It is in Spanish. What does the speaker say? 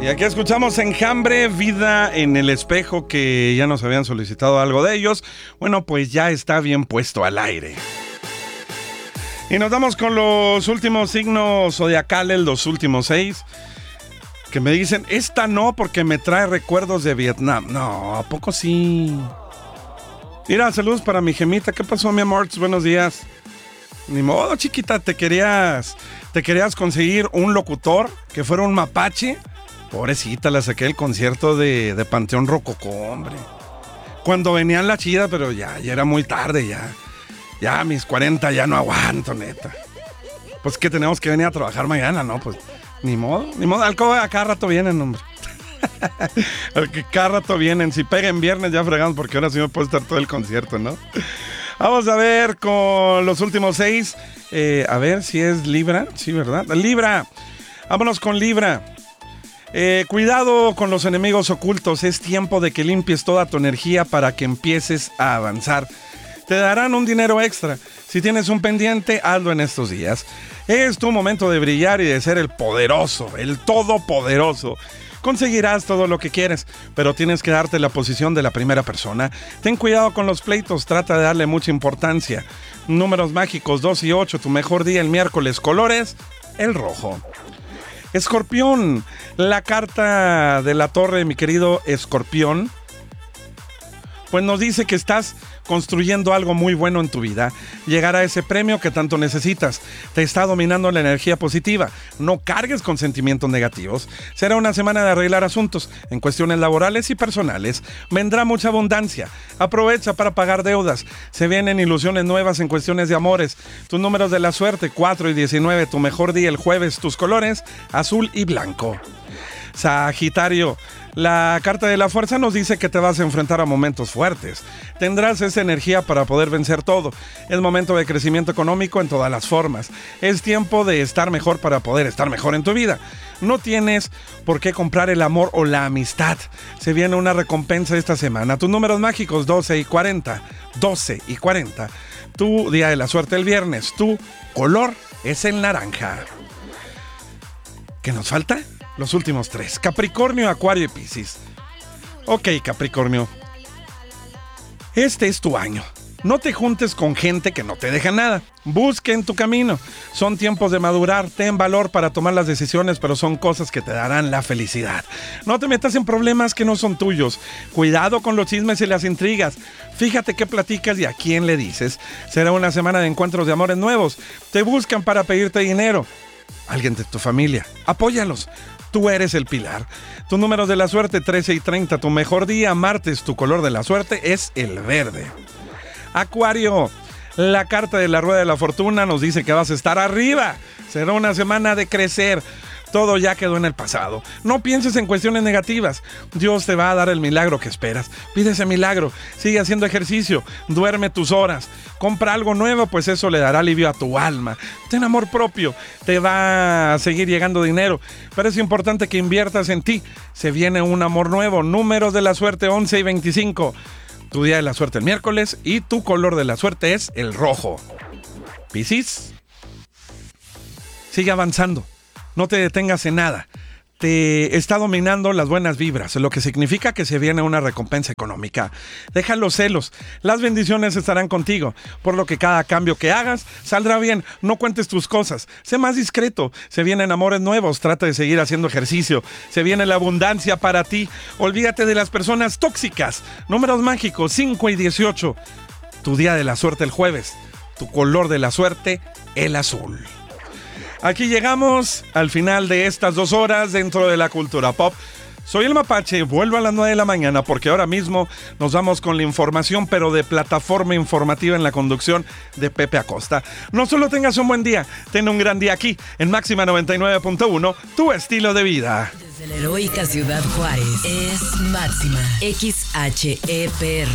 Y aquí escuchamos Enjambre, Vida en el Espejo, que ya nos habían solicitado algo de ellos. Bueno, pues ya está bien puesto al aire. Y nos vamos con los últimos signos zodiacales, los últimos 6. Que me dicen, esta no porque me trae recuerdos de Vietnam. No, ¿a poco sí? Mira, saludos para mi gemita. ¿Qué pasó, mi amor? Buenos días. Ni modo, chiquita, te querías conseguir un locutor que fuera un mapache. Pobrecita, la saqué del concierto de Panteón Rococó, hombre. Cuando venían la chida, pero ya era muy tarde, ya a mis 40 ya no aguanto, neta. Pues que tenemos que venir a trabajar mañana, ¿no? Pues ni modo, al cabo a cada rato vienen, hombre. Cada rato vienen, si peguen viernes ya fregamos, porque ahora sí me puede estar todo el concierto, ¿no? Vamos a ver con los últimos 6, a ver si es Libra, sí, ¿verdad? Libra, vámonos con Libra. Cuidado con los enemigos ocultos, es tiempo de que limpies toda tu energía para que empieces a avanzar. Te darán un dinero extra. Si tienes un pendiente, hazlo en estos días. Es tu momento de brillar y de ser el poderoso, el todopoderoso. Conseguirás todo lo que quieres, pero tienes que darte la posición de la primera persona. Ten cuidado con los pleitos, trata de darle mucha importancia. Números mágicos 2 y 8, tu mejor día el miércoles. Colores, el rojo. Escorpión, la carta de la torre, mi querido Escorpión, pues nos dice que estás construyendo algo muy bueno en tu vida. Llegar a ese premio que tanto necesitas. Te está dominando la energía positiva. No cargues con sentimientos negativos. Será una semana de arreglar asuntos en cuestiones laborales y personales. Vendrá mucha abundancia. Aprovecha para pagar deudas. Se vienen ilusiones nuevas en cuestiones de amores. Tus números de la suerte, 4 y 19. Tu mejor día el jueves. Tus colores, azul y blanco. Sagitario, la carta de la fuerza nos dice que te vas a enfrentar a momentos fuertes. Tendrás esa energía para poder vencer todo. Es momento de crecimiento económico en todas las formas. Es tiempo de estar mejor para poder estar mejor en tu vida. No tienes por qué comprar el amor o la amistad. Se viene una recompensa esta semana. Tus números mágicos 12 y 40. 12 y 40. Tu día de la suerte el viernes. Tu color es el naranja. ¿Qué nos falta? Los últimos 3. Capricornio, Acuario y Piscis. Ok, Capricornio. Este es tu año. No te juntes con gente que no te deja nada. Busque en tu camino. Son tiempos de madurar. Ten valor para tomar las decisiones, pero son cosas que te darán la felicidad. No te metas en problemas que no son tuyos. Cuidado con los chismes y las intrigas. Fíjate qué platicas y a quién le dices. Será una semana de encuentros de amores nuevos. Te buscan para pedirte dinero. Alguien de tu familia. Apóyalos. Tú eres el pilar. Tus números de la suerte, 13 y 30. Tu mejor día, martes. Tu color de la suerte es el verde. Acuario, la carta de la rueda de la fortuna nos dice que vas a estar arriba. Será una semana de crecer. Todo ya quedó en el pasado. No pienses en cuestiones negativas. Dios te va a dar el milagro que esperas. Pide ese milagro. Sigue haciendo ejercicio. Duerme tus horas. Compra algo nuevo, pues eso le dará alivio a tu alma. Ten amor propio. Te va a seguir llegando dinero. Pero es importante que inviertas en ti. Se viene un amor nuevo. Números de la suerte 11 y 25. Tu día de la suerte el miércoles y tu color de la suerte es el rojo. Piscis. Sigue avanzando. No te detengas en nada. Te está dominando las buenas vibras, lo que significa que se viene una recompensa económica. Deja los celos. Las bendiciones estarán contigo, por lo que cada cambio que hagas saldrá bien. No cuentes tus cosas. Sé más discreto. Se vienen amores nuevos. Trata de seguir haciendo ejercicio. Se viene la abundancia para ti. Olvídate de las personas tóxicas. Números mágicos 5 y 18. Tu día de la suerte el jueves. Tu color de la suerte, el azul. Aquí llegamos al final de estas 2 horas dentro de la cultura pop. Soy el Mapache, vuelvo a las 9 de la mañana porque ahora mismo nos vamos con la información, pero de plataforma informativa en la conducción de Pepe Acosta. No solo tengas un buen día, ten un gran día aquí en Máxima 99.1, tu estilo de vida. Desde la heroica ciudad Juárez es Máxima XHEPR.